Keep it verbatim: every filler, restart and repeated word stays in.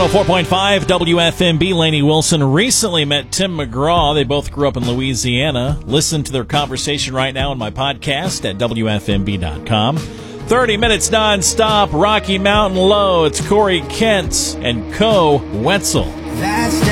oh four point five W F M B. Lainey Wilson recently met Tim McGraw. They both grew up in Louisiana. Listen to their conversation right now on my podcast at W F M B dot com. thirty minutes nonstop, Rocky Mountain Low. It's Corey Kent and Co. Wetzel. That's